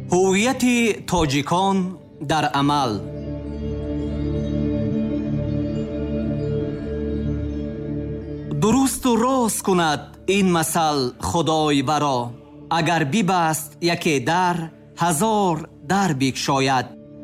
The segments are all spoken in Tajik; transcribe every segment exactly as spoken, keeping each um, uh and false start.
ҳуввияти тоҷикон дар амал. дурусту рост кунад ин масал худой варо, агар бибаст яке дар, ҳазор дар бикшояд.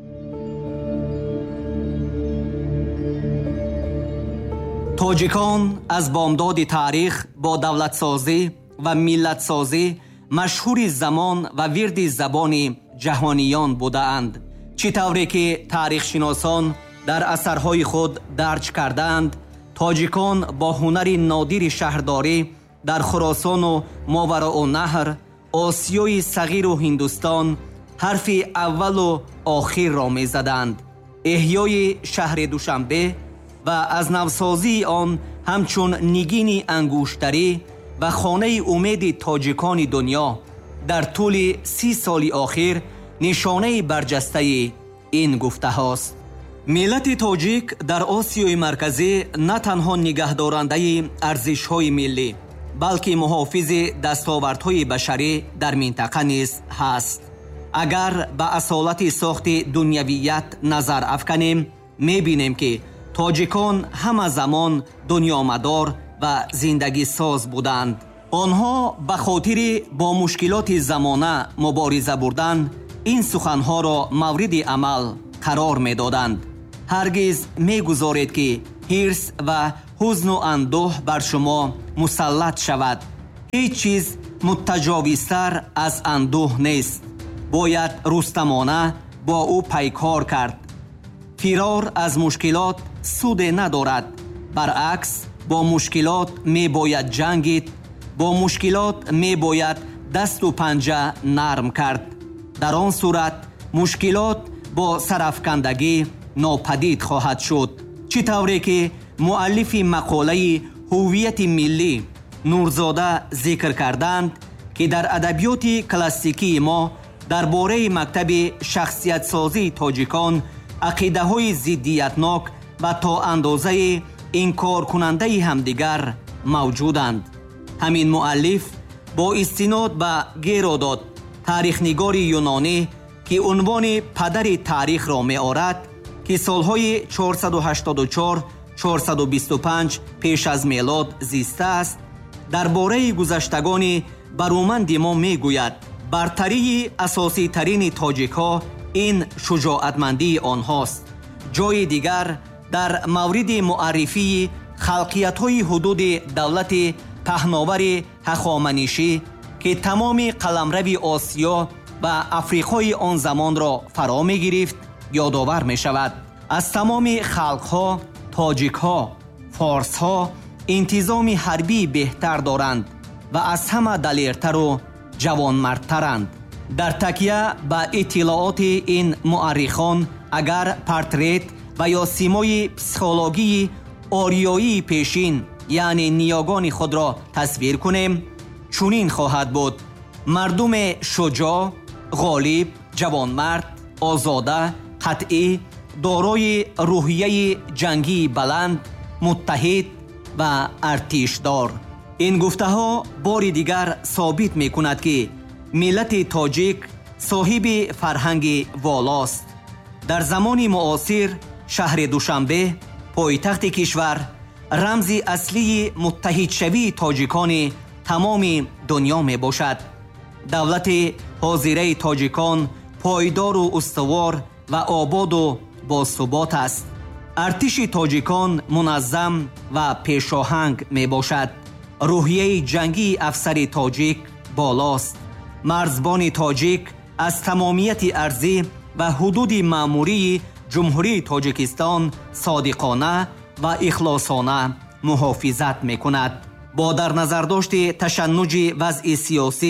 тоҷикон аз бомдоди таърих бо давлатсозӣ ва миллатсозӣ машҳури замон ва вирди забони ҷаҳониён будаанд. чӣ тавре ки таърихшиносон дар асарҳои худ дарҷ кардаанд, тоҷикон бо ҳунари нодири шаҳрдорӣ дар хуросону мовароунаҳр, осиёи сағиру ҳиндустон ҳарфи аввалу охирро мезаданд. эҳёи шаҳри Душанбе ва аз навсозии он ҳамчун нигини ангуштарӣ ва хонаи умеди тоҷикони дунё дар тӯли си соли охир нишонаи барҷастаи ин гуфтаҳост. миллати тоҷик дар Осиёи марказӣ на танҳо нигаҳдорандаи арзишҳои миллӣ, балки муҳофизи дастовардҳои башарӣ дар минтақа низ ҳаст. агар ба асолати сохти дунявият назар афканем, мебинем ки тоҷикон ҳама замон дунёмадор ва зиндагисоз буданд. онҳо ба хотири бо мушкилоти замона мубориза бурдан ин суханҳоро мавриди амал қарор медоданд. ҳаргиз мегузоред ки ҳирс ва ҳузну андӯҳ бар шумо мусаллат шавад. ҳеҷ чиз муттаҷовизтар аз андӯҳ нест. бояд рустамона бо ӯ пайкор кард. фирор аз мушкилот суде надорад. баръакс, бо мушкилот мебояд ҷангид, бо мушкилот мебояд дасту панҷа нарм кард. дар он сурат мушкилот бо сарафкандагӣ нопадид хоҳад шуд. чӣ тавре ки муаллифи мақолаи ҳуввияти миллӣ Нурзода зикр карданд, ки дар адабиёти классикии мо дар бораи мактаби шахсиятсозии тоҷикон ақидаҳои зиддиятнок ва то андозае инкоркунандаи ҳамдигар мавҷуданд. ҳамин муаллиф бо истинод ба Геродот, таърихнигори юнонӣ, ки унвони падари таърихро меорад, ки солҳои чорсаду ҳаштоду чор - чорсаду бисту панҷ пеш аз мелод зистааст, дар бораи гузаштагони баруманди мо мегӯяд. бартарии асоситарини тоҷикҳо ин шуҷоатмандии онҳост. ҷои дигар дар мавриди муаррифии халқиятҳои ҳудуди давлати паҳновари ҳахоманишӣ, ки тамоми қаламрави Осиё ва Африқои он замонро фаро мегирифт, ёдовар мешавад. аз тамоми халқҳо тоҷикҳо, форсҳо интизоми ҳарбии беҳтар доранд ва аз ҳама далертару ҷавонмардтаранд. дар такя ба иттилооти ин муаррихон, агар портрет ва ё симои психологии ориёии пешин, яъне ниёгони худро тасвир кунем, чунин хоҳад буд: мардуме шуҷоъ, ғолиб, ҷавонмард, озода, қатъӣ, дорои рӯҳияи ҷангии баланд, муттаҳид ва артишдор. ин гуфтаҳо бори дигар собит мекунад ки миллати тоҷик соҳиби фарҳанги волост. дар замони муосир шаҳри Душанбе, пойтахти кишвар, рамзи аслии муттаҳидшавии тоҷикони тамоми дунё мебошад. давлати ҳозираи тоҷикон пойдору устувор ва ободу босубот аст. артиши тоҷикон муназзам ва пешоҳанг мебошад. рӯҳияи ҷангии афсари тоҷик болост. марзбони тоҷик аз тамомияти арзӣ ва ҳудуди маъмурии ҷумҳурии Тоҷикистон содиқона ва ихлосона муҳофизат мекунад. бо дар назардошти ташаннуҷи вазъи сиёсӣ,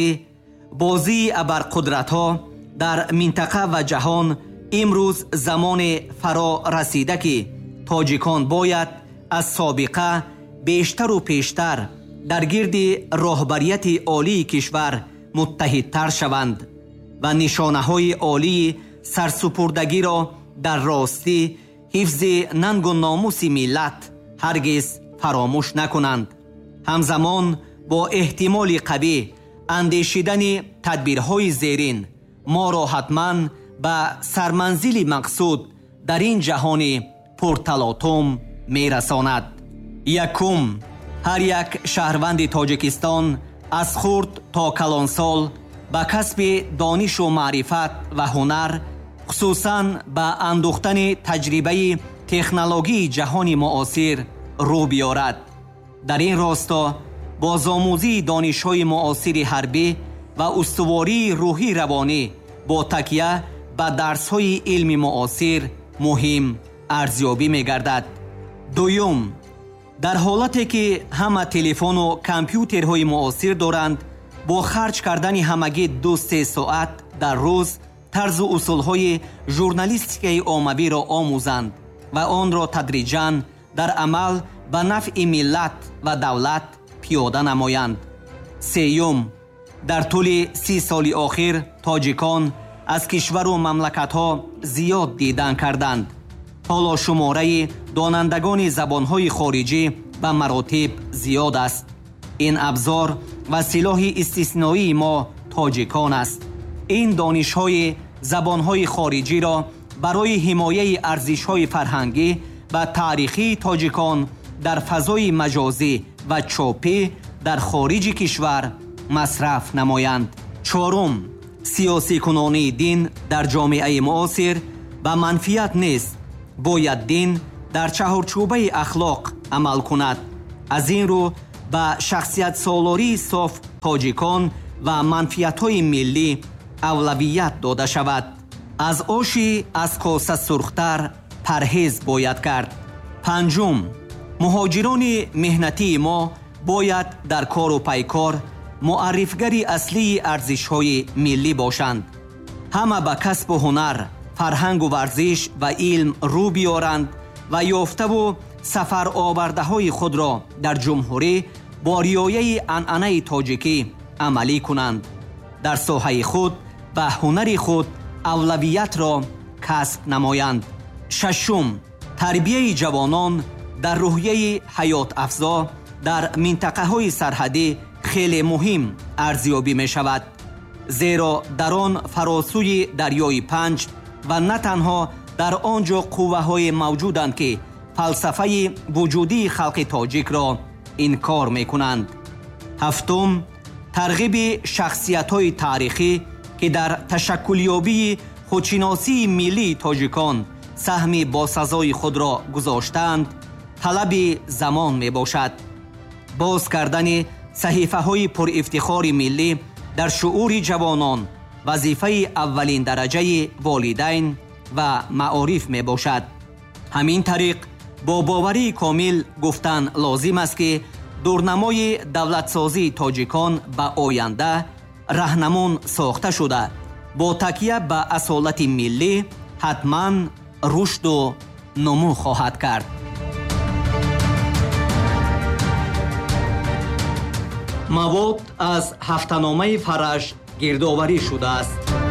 бозии абарқудратҳо дар минтақа ва ҷаҳон, имрӯз замоне фаро расида ки тоҷикон бояд аз собиқа бештару пештар дар гирди роҳбарияти олии кишвар муттаҳидтар шаванд ва нишонаҳои олии сарсупурдагиро дар ростӣ ҳифзи нангу номуси миллат ҳаргиз фаромӯш накунанд. ҳамзамон бо эҳтимоли қавӣ андешидани тадбирҳои зерин моро ҳатман ба сарманзили мақсуд дар ин ҷаҳони пурталотум мерасонад. якум, ҳар як шаҳрванди Тоҷикистон аз хурд то калонсол ба касби донишу маърифат ва ҳунар, хусусан ба андӯхтани таҷрибаи технологии ҷаҳони муосир рӯ биёрад. дар ин росто бозомӯзии донишҳои муосири ҳарбӣ ва устувории рӯҳӣ равонӣ бо такя ба дарсҳои илми муосир муҳим арзёбӣ мегардад. дуюм, дар ҳолате ки ҳама телефону компютерҳои муосир доранд, бо харҷ кардани ҳамагӣ ду-се соат дар рӯз тарзу усулҳои журналистикаи оммавиро омӯзанд ва онро тадриҷан дар амал ба нафъи миллат ва давлат пиёда намоянд. сеюм, дар тӯли си соли охир тоҷикон аз кишвару мамлакатҳо зиёд дидан карданд. ҳоло шумораи донандагони забонҳои хориҷӣ ба маротиб зиёд аст. ин абзор ва силоҳи истисноии мо тоҷикон аст. ин донишҳои забонҳои хориҷиро барои ҳимояи арзишҳои фарҳангӣ ва таърихии тоҷикон дар фазои маҷозӣ ва чопӣ дар хориҷи кишвар масраф намоянд. чорум, сиёсикунонии дин дар ҷомеаи муосир ба манфиат нест. бояд дин дар чаҳорчӯбаи ахлоқ амал кунад. аз ин рӯ ба шахсиятсолории соф тоҷикон ва манфиатҳои миллӣ авлавият дода шавад. аз оши аз коса сурхтар парҳез бояд кард. панҷум, муҳоҷирони меҳнатии мо бояд дар кору пайкор муаррифгари аслии арзишҳои миллӣ бошанд. ҳама ба касбу ҳунар, фарҳангу варзиш ва илм рӯ биёранд ва ёфтаву сафаровардаҳои худро дар ҷумҳурӣ бо риояи анъанаи тоҷикӣ амалӣ кунанд. дар соҳаи худ ба ҳунари худ авлавиятро касб намоянд. шашум, тарбияи ҷавонон дар рӯҳияи ҳаётафзо дар минтақаҳои сарҳадӣ хеле муҳим арзёбӣ мешавад. зеро дар он фаросӯи дарёи панҷ ва на танҳо дар он ҷо қувваҳое мавҷуданд ки фалсафаи вуҷудии халқи тоҷикро инкор мекунанд. ҳафтум, тарғиби шахсиятҳои таърихӣ ки дар ташаккулёбии худшиносии миллии тоҷикон саҳми босазои худро гузоштаанд, талаби замон мебошад. боз кардани саҳифаҳои пурифтихори миллӣ дар шуъури ҷавонон вазифаи аввалин дараҷаи волидайн ва маориф мебошад. ҳамин тариқ бо боварии комил гуфтан лозим аст ки дурнамои давлатсозии тоҷикон ба оянда раҳнамун сохта шуда, бо такя ба асолати миллӣ ҳатман рушду нумӯ хоҳад кард. мавод аз ҳафтаномаи фараш гирдоварӣ шудааст.